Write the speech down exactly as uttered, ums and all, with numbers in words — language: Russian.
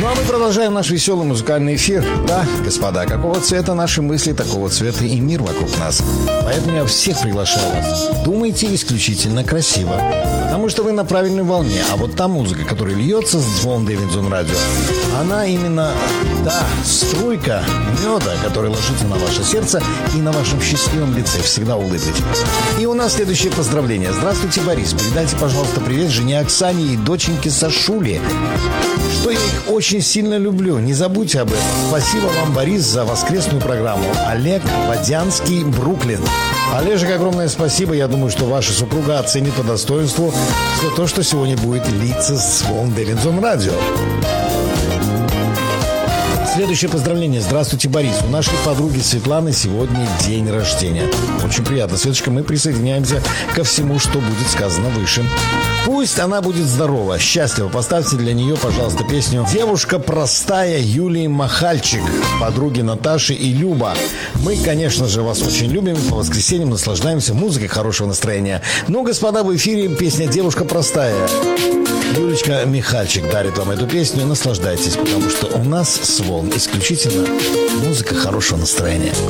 Ну а мы продолжаем наш веселый музыкальный эфир. Да, господа, какого цвета наши мысли, такого цвета и мир вокруг нас. Поэтому я всех приглашаю вас. Думайте исключительно красиво, потому что вы на правильной волне. А вот та музыка, которая льется с волн Дэвидсон Радио, она именно та струйка меда, которая ложится на ваше сердце и на вашем счастливом лице всегда улыбнитесь. И у нас следующее поздравление. Здравствуйте, Борис. Передайте, пожалуйста, привет жене Оксане и доченьке Сашуле, что я их очень сильно люблю. Не забудьте об этом. Спасибо вам, Борис, за воскресную программу. Олег Водянский, Бруклин. Олежек, огромное спасибо. Я думаю, что ваша супруга оценит по достоинству все то, что сегодня будет литься с волн Дэвидсон Радио. Следующее поздравление. Здравствуйте, Борис. У нашей подруги Светланы сегодня день рождения. Очень приятно, Светочка. Мы присоединяемся ко всему, что будет сказано выше. Пусть она будет здорова, счастлива. Поставьте для нее, пожалуйста, песню «Девушка простая» Юлии Махальчик, подруги Наташи и Люба. Мы, конечно же, вас очень любим. По воскресеньям наслаждаемся музыкой хорошего настроения. Ну, господа, в эфире песня «Девушка простая». Юлечка Михальчик дарит вам эту песню. Наслаждайтесь, потому что у нас с волн исключительно музыка хорошего настроения.